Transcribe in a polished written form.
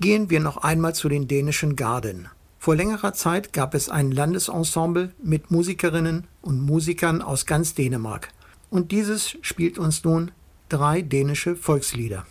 Gehen wir noch einmal zu den dänischen Garden. Vor längerer Zeit gab es ein Landesensemble mit Musikerinnen und Musikern aus ganz Dänemark. Und dieses spielt uns nun 3 dänische Volkslieder.